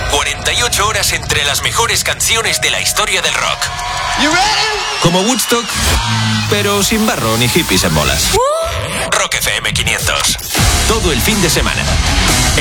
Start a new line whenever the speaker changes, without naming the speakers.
48 horas entre las mejores canciones de la historia del rock.
You ready?
Como Woodstock, pero sin barro ni hippies en bolas. Rock FM 500. Todo el fin de semana.